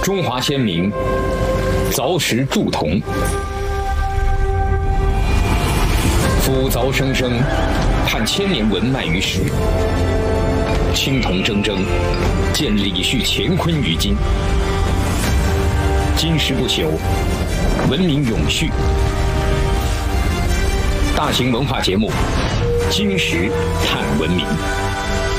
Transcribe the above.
中华先民凿石铸铜，夫凿生生，盼千年文脉于史。青铜铮铮，见李旭乾坤于今。金石不朽，文明永续。大型文化节目《金石探文明》。